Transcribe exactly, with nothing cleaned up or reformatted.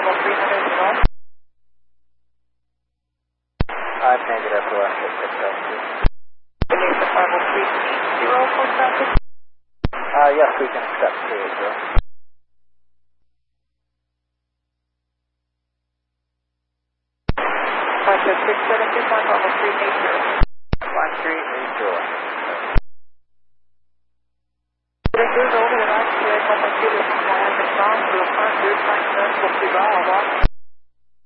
level three hundred north. five negative, go ahead, six seven. Release the five oh three zero for traffic. Uh, yes, we can accept three eight zero. five six seven two one level three eight.